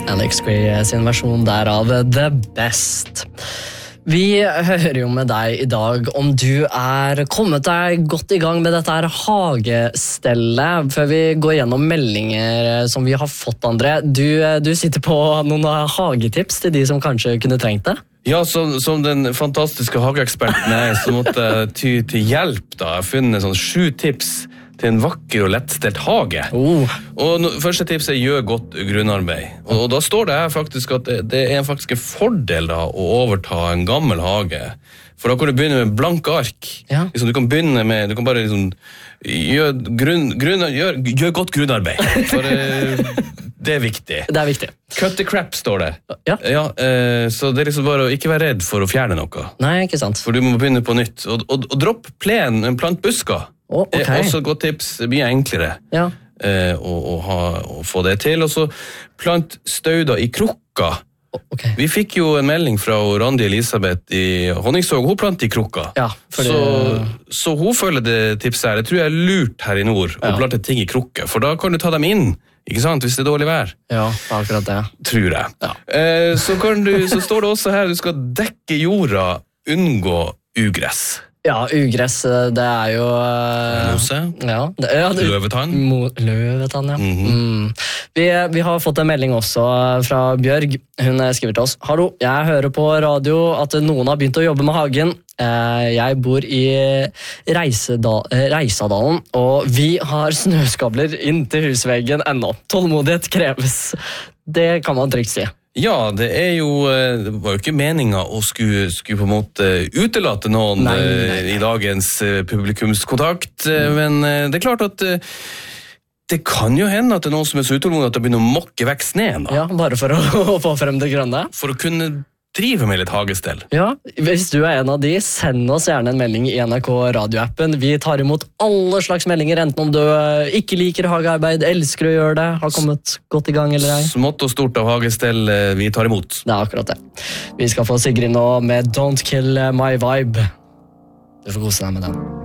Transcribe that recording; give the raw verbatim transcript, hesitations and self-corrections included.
Alex Gray sin versjon der av The Best. Vi hører jo med deg i dag om du er kommet deg godt i gang med dette her hagestellet. Før vi går gjennom meldinger som vi har fått, André. Du, du sitter på noen hagetips til de som kanskje kunne trengt det? Ja, som, som den fantastiske hageeksperten er, så måtte jeg ty til hjelp da. Jeg har funnet sånn sju tips til en vakker og lettstelt hage. Oh. Og no, første tips er gjør godt grunnarbeid. Og, og da står det her faktisk at det, det er faktisk en fordel da å overta en gammel hage. For da kan du begynne med blanke ark. Ja. Liksom, du kan begynne med, du kan bare liksom, gjør, grunn, grunn, gjør, gjør godt grunnarbeid. For det, det er viktig. Det er viktig. Cut the crap, står det. Ja. Ja, eh, så det er liksom bare å ikke være redd for å fjerne noe. Nei, ikke sant. For du må begynne på nytt. Og, og, og dropp plen, plant busker. Oh, okay. Er også et godt tips. Det blir enklere ja. eh, å, å, ha, å få det til. Og så plant stauder i krukka. Oh, okay. Vi fikk jo en melding fra Randi Elisabeth i Honningsvåg. Hun planter i krukka. Ja, fordi... så, så hun følger det tipset her. Det tror jeg er lurt her i nord å ja. plante ting i krukke. For da kan du ta dem inn. Ikke sant? Hvis det er dårlig vær. Ja, det er akkurat det. Tror jeg. Ja. Eh, så, kan du, så står det også her, du skal dekke jorda, unngå ugress. Ja, ugress, det er jo... Mose. Ja, det, ja det, Løvetann. Mo, løvetann, ja. Mm-hmm. Mm. Vi, vi har fått en melding også fra Bjørg. Hun skriver til oss. Hallo, jeg hører på radio at noen har begynt å jobbe med hagen. Jeg bor i Reisedal, Reisadalen, og vi har snøskabler inn til husveggen ennå. Tålmodighet kreves. Det kan man trygt si. Ja, det er jo, det var jo ikke meningen å skulle, skulle på en måte utelate noen nei, nei. i dagens publikumskontakt, mm. men det er klart at det kan jo hende at det er noen som er så utålmodig at det begynner å mokke vekk sneen. Da. Ja, bare for å få frem det grønne. For å kunne drive med litt hagestell. Ja, hvis du er en av de, send oss gjerne en melding i N R K radioappen. Vi tar imot alle slags meldinger, enten om du ikke liker hagearbeid, elsker å gjøre det, har kommet godt i gang eller ei. Smått og stort av hagestell vi tar imot. Det er akkurat det. Vi skal få Sigrid nå med Don't Kill My Vibe. Du får kose deg med den.